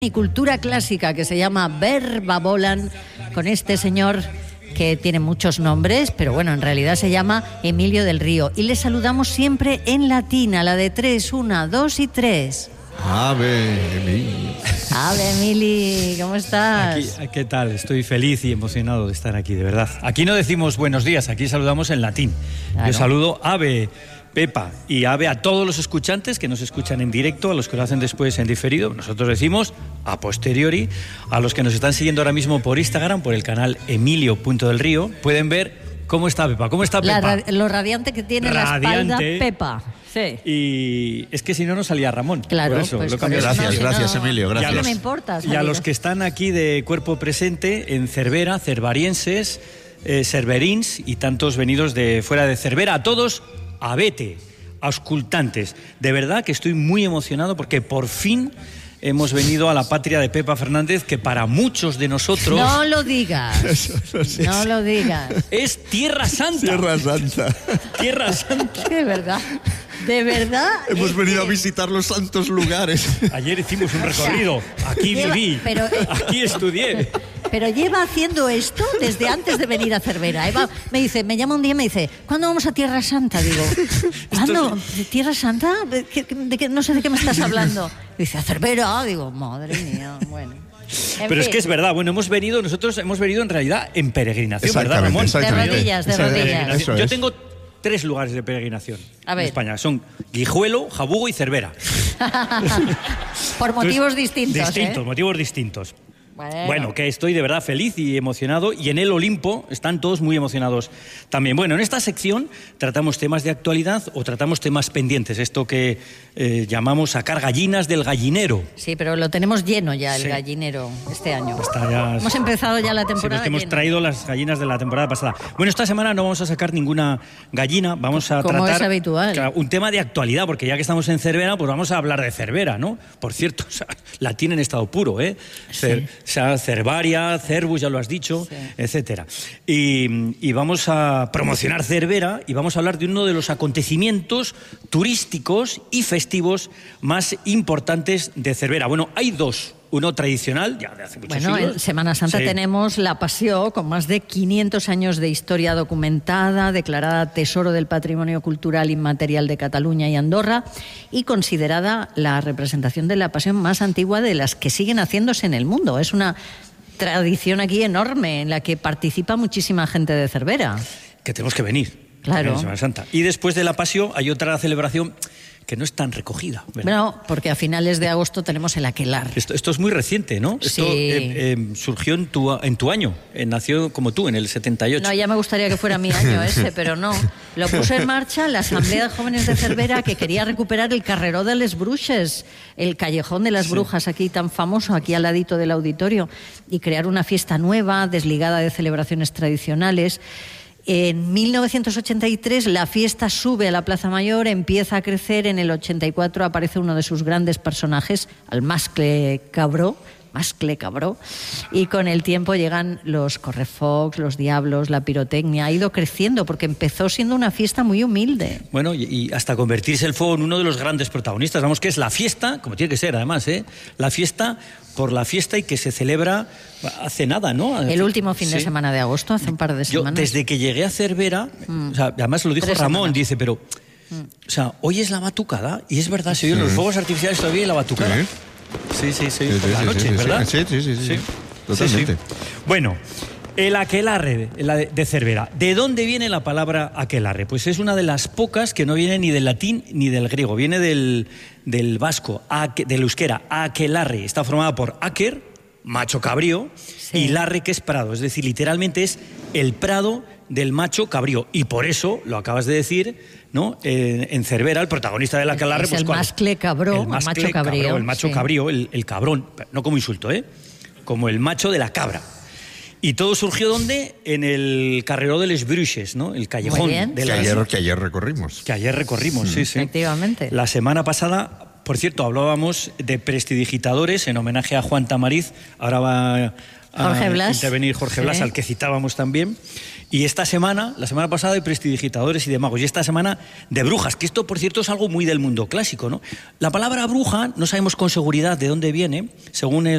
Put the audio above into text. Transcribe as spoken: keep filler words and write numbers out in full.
y cultura clásica que se llama Verba Volant, con este señor que tiene muchos nombres, pero bueno, en realidad se llama Emilio del Río. Y le saludamos siempre en latín, a la de tres, una, dos y tres. Ave, Emili. Ave, Emili, ¿cómo estás? Aquí, ¿qué tal? Estoy feliz y emocionado de estar aquí, de verdad. Aquí no decimos buenos días, aquí saludamos en latín. Claro. Yo saludo Ave, Pepa, y Ave a todos los escuchantes que nos escuchan en directo, a los que lo hacen después en diferido. Nosotros decimos a posteriori, a los que nos están siguiendo ahora mismo por Instagram, por el canal Emilio punto del Río, pueden ver cómo está Pepa. ¿Cómo está Pepa? La, lo radiante que tiene radiante. La espalda Pepa. Sí. Y es que si no, no salía Ramón. Claro, por eso, pues lo por eso gracias, no, gracias, no, Emilio, gracias. Y a los, no me importa, y a los que están aquí de cuerpo presente en Cervera, cervarienses, eh, cerverins y tantos venidos de fuera de Cervera, a todos, a vete, auscultantes. De verdad que estoy muy emocionado porque por fin hemos venido a la patria de Pepa Fernández, que para muchos de nosotros... No lo digas, eso, eso sí, no lo digas. Es Tierra Santa. Tierra Santa. Tierra Santa. De verdad, de verdad. Hemos venido que... a visitar los santos lugares. Ayer hicimos un recorrido, aquí lleva, viví, pero, aquí estudié. Pero lleva haciendo esto desde antes de venir a Cervera. Eva me dice, me llama un día y me dice, ¿cuándo vamos a Tierra Santa? Digo, ¿cuándo? ¿De Tierra Santa? ¿De qué, de qué, no sé de qué me estás hablando. Dice, a Cervera. Digo, madre mía, bueno. En Pero fin. es que es verdad, bueno, hemos venido, nosotros hemos venido en realidad en peregrinación, ¿verdad, Ramón? De rodillas, de rodillas. Yo tengo tres lugares de peregrinación a ver. en España, son Guijuelo, Jabugo y Cervera. Por motivos Entonces, distintos, Distintos, ¿eh? motivos distintos. Bueno. bueno, que estoy de verdad feliz y emocionado, y en el Olimpo están todos muy emocionados también. Bueno, en esta sección tratamos temas de actualidad o tratamos temas pendientes, esto que eh, llamamos sacar gallinas del gallinero. Sí, pero lo tenemos lleno ya, el sí. gallinero, este año. Ya, hemos empezado ya la temporada. Sí, hemos lleno. traído las gallinas de la temporada pasada. Bueno, esta semana no vamos a sacar ninguna gallina, vamos a Como tratar es habitual. Claro, un tema de actualidad, porque ya que estamos en Cervera, pues vamos a hablar de Cervera, ¿no? Por cierto, o sea, latín en estado puro, ¿eh? Cer, sí. O sea, Cervaria, Cervus, ya lo has dicho, sí. etcétera. Y, y vamos a promocionar Cervera y vamos a hablar de uno de los acontecimientos turísticos y festivos más importantes de Cervera. Bueno, hay dos. Uno tradicional, ya de hace muchos bueno, siglos. En Semana Santa sí. tenemos la Pasión, con más de quinientos años de historia documentada, declarada Tesoro del Patrimonio Cultural Inmaterial de Cataluña y Andorra, y considerada la representación de la Pasión más antigua de las que siguen haciéndose en el mundo. Es una tradición aquí enorme en la que participa muchísima gente de Cervera. Que tenemos que venir. Claro. En Semana Santa. Y después de la Pasión hay otra celebración que no es tan recogida. ¿verdad? Bueno, porque a finales de agosto tenemos el aquelarre. Esto, esto es muy reciente, ¿no? Sí. Esto eh, eh, surgió en tu, en tu año, eh, nació como tú, en el setenta y ocho. No, ya me gustaría que fuera mi año ese, pero no. Lo puso en marcha la Asamblea de Jóvenes de Cervera, que quería recuperar el Carreró de les Bruixes, el callejón de las sí. brujas aquí tan famoso, aquí al ladito del auditorio, y crear una fiesta nueva, desligada de celebraciones tradicionales. En mil novecientos ochenta y tres la fiesta sube a la Plaza Mayor, empieza a crecer, en el ochenta y cuatro aparece uno de sus grandes personajes, el Mascle Cabró, Mascle Cabró, y con el tiempo llegan los correfocs, los diablos, la pirotecnia, ha ido creciendo porque empezó siendo una fiesta muy humilde. Bueno, y, y hasta convertirse el fuego en uno de los grandes protagonistas, vamos, que es la fiesta, como tiene que ser además, ¿eh? La fiesta por la fiesta y que se celebra hace nada, ¿no? El último fin sí. de semana de agosto, hace un par de semanas. Yo, desde que llegué a Cervera, mm. o sea, además lo dijo Tres Ramón, semanas. dice, pero, mm. o sea, hoy es la batucada, y es verdad, se oyen sí. los fuegos artificiales todavía y la batucada. Sí, sí, sí, sí, sí por sí, la sí, noche, sí, ¿verdad? Sí, sí, sí, sí, sí. Totalmente. Sí, sí. Bueno, el aquelarre de Cervera. ¿De dónde viene la palabra aquelarre? Pues es una de las pocas que no viene ni del latín ni del griego, viene del, del vasco, del euskera, aquelarre. Está formada por áquer, macho cabrío, sí. y larre, que es prado, es decir, literalmente es el prado del macho cabrío, y por eso, lo acabas de decir, ¿no? Eh, en Cervera, el protagonista del aquelarre... Es pues, el mascle cabró, el, mascle macho cabrío. Cabró, el macho sí. cabrío, el, el cabrón, no como insulto, ¿eh? Como el macho de la cabra. Y todo surgió, ¿dónde? En el Carreró de les Bruixes, ¿no? El callejón de que, las... ayer, que ayer recorrimos. Que ayer recorrimos, mm. sí, sí. Efectivamente. La semana pasada... Por cierto, hablábamos de prestidigitadores en homenaje a Juan Tamariz. Ahora va Jorge Blas. intervenir Jorge Sí. Blas, al que citábamos también. Y esta semana, la semana pasada, de prestidigitadores y de magos. Y esta semana de brujas, que esto, por cierto, es algo muy del mundo clásico, ¿no? La palabra bruja no sabemos con seguridad de dónde viene, según el